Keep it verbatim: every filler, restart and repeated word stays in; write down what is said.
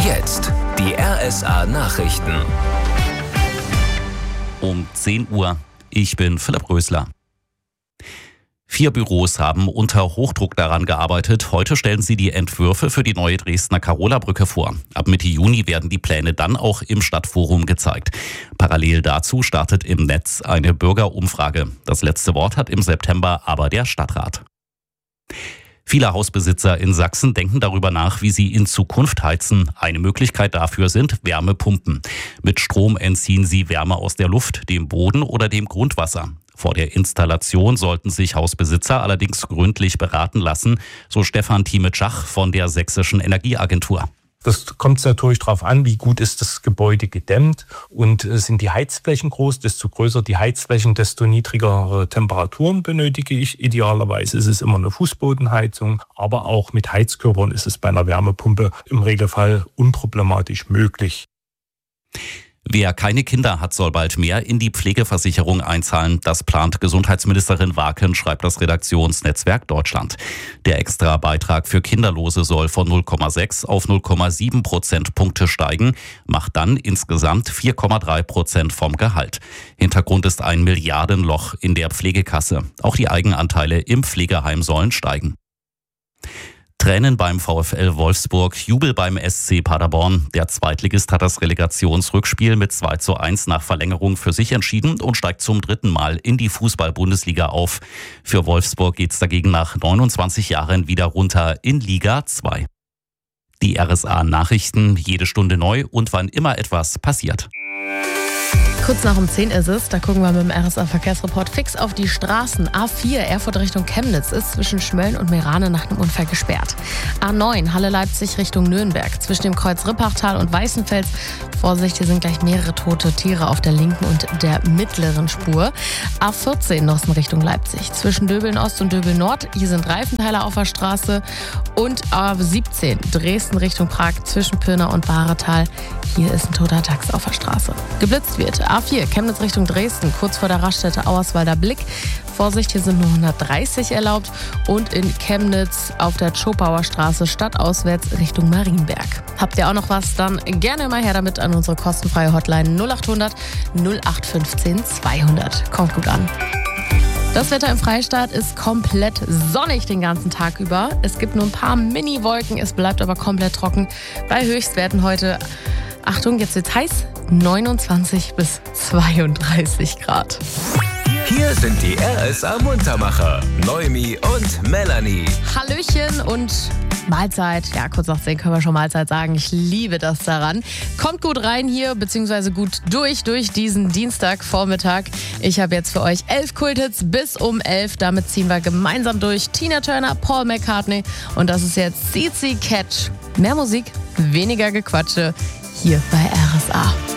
Jetzt die R S A-Nachrichten. Um zehn Uhr. Ich bin Philipp Rösler. Vier Büros haben unter Hochdruck daran gearbeitet. Heute stellen sie die Entwürfe für die neue Dresdner Karola-Brücke vor. Ab Mitte Juni werden die Pläne dann auch im Stadtforum gezeigt. Parallel dazu startet im Netz eine Bürgerumfrage. Das letzte Wort hat im September aber der Stadtrat. Viele Hausbesitzer in Sachsen denken darüber nach, wie sie in Zukunft heizen. Eine Möglichkeit dafür sind Wärmepumpen. Mit Strom entziehen sie Wärme aus der Luft, dem Boden oder dem Grundwasser. Vor der Installation sollten sich Hausbesitzer allerdings gründlich beraten lassen, so Stefan Thieme-Schach von der Sächsischen Energieagentur. Das kommt natürlich darauf an, wie gut ist das Gebäude gedämmt und sind die Heizflächen groß. Desto größer die Heizflächen, desto niedrigere Temperaturen benötige ich. Idealerweise ist es immer eine Fußbodenheizung, aber auch mit Heizkörpern ist es bei einer Wärmepumpe im Regelfall unproblematisch möglich. Wer keine Kinder hat, soll bald mehr in die Pflegeversicherung einzahlen. Das plant Gesundheitsministerin Waken, schreibt das Redaktionsnetzwerk Deutschland. Der Extrabeitrag für Kinderlose soll von null Komma sechs auf null Komma sieben Prozentpunkte steigen, macht dann insgesamt vier Komma drei Prozent vom Gehalt. Hintergrund ist ein Milliardenloch in der Pflegekasse. Auch die Eigenanteile im Pflegeheim sollen steigen. Tränen beim VfL Wolfsburg, Jubel beim S C Paderborn. Der Zweitligist hat das Relegationsrückspiel mit zwei zu eins nach Verlängerung für sich entschieden und steigt zum dritten Mal in die Fußball-Bundesliga auf. Für Wolfsburg geht's dagegen nach neunundzwanzig Jahren wieder runter in Liga zwei. Die R S A-Nachrichten, jede Stunde neu und wann immer etwas passiert. Kurz nach um zehn ist es, da gucken wir mit dem R S A-Verkehrsreport fix auf die Straßen. A vier, Erfurt Richtung Chemnitz, ist zwischen Schmölln und Meerane nach einem Unfall gesperrt. A neun, Halle-Leipzig Richtung Nürnberg, zwischen dem Kreuz Rippachtal und Weißenfels. Vorsicht, hier sind gleich mehrere tote Tiere auf der linken und der mittleren Spur. A vierzehn, Nossen Richtung Leipzig, zwischen Döbeln Ost und Döbeln Nord. Hier sind Reifenteiler auf der Straße. Und A siebzehn, Dresden Richtung Prag, zwischen Pirna und Bahretal. Hier ist ein toter Tax auf der Straße. Geblitzt wird. A vier, Chemnitz Richtung Dresden, kurz vor der Raststätte Auerswalder Blick. Vorsicht, hier sind nur hundertdreißig erlaubt. Und in Chemnitz auf der Tschopauer Straße stadtauswärts Richtung Marienberg. Habt ihr auch noch was? Dann gerne mal her damit an unsere kostenfreie Hotline null acht hundert null acht fünfzehn zweihundert. Kommt gut an. Das Wetter im Freistaat ist komplett sonnig den ganzen Tag über. Es gibt nur ein paar Mini-Wolken, es bleibt aber komplett trocken. Bei Höchstwerten heute, Achtung, jetzt wird's heiß, neunundzwanzig bis zweiunddreißig Grad. Hier sind die R S A-Muntermacher, Noemi und Melanie. Hallöchen und Mahlzeit. Ja, kurz nach zehn können wir schon Mahlzeit sagen. Ich liebe das daran. Kommt gut rein hier, beziehungsweise gut durch, durch diesen Dienstagvormittag. Ich habe jetzt für euch elf Kulthits bis um elf. Damit ziehen wir gemeinsam durch. Tina Turner, Paul McCartney und das ist jetzt C C Catch. Mehr Musik, weniger Gequatsche hier bei R S A.